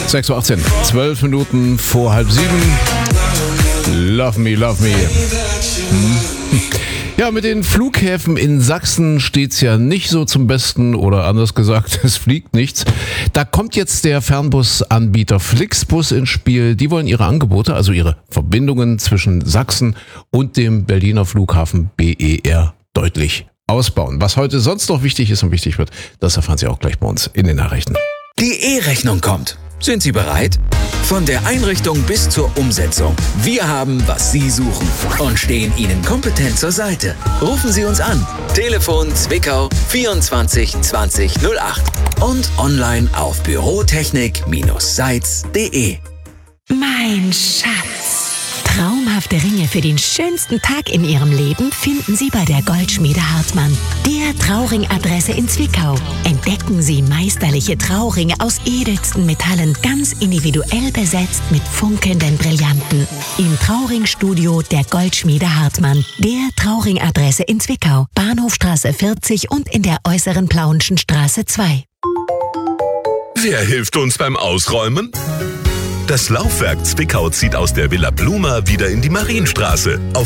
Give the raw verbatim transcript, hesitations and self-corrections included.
sechs Uhr achtzehn, zwölf Minuten vor halb sieben. Love me, love me. Hm. Ja, mit den Flughäfen in Sachsen steht's ja nicht so zum Besten, oder anders gesagt, es fliegt nichts. Da kommt jetzt der Fernbusanbieter Flixbus ins Spiel. Die wollen ihre Angebote, also ihre Verbindungen zwischen Sachsen und dem Berliner Flughafen B E R deutlich ausbauen. Was heute sonst noch wichtig ist und wichtig wird, das erfahren Sie auch gleich bei uns in den Nachrichten. Die E-Rechnung kommt. Sind Sie bereit? Von der Einrichtung bis zur Umsetzung. Wir haben, was Sie suchen und stehen Ihnen kompetent zur Seite. Rufen Sie uns an. Telefon Zwickau vierundzwanzig zwanzig null acht und online auf bürotechnik Seitz punkt de. Mein Schatz. Traumhafte Ringe für den schönsten Tag in Ihrem Leben finden Sie bei der Goldschmiede Hartmann, der Trauring-Adresse in Zwickau. Entdecken Sie meisterliche Trauringe aus edelsten Metallen, ganz individuell besetzt mit funkelnden Brillanten. Im Trauring-Studio der Goldschmiede Hartmann, der Trauring-Adresse in Zwickau, Bahnhofstraße vierzig und in der Äußeren Plauenschen Straße zwei. Wer hilft uns beim Ausräumen? Das Laufwerk Zwickau zieht aus der Villa Bluma wieder in die Marienstraße. Auf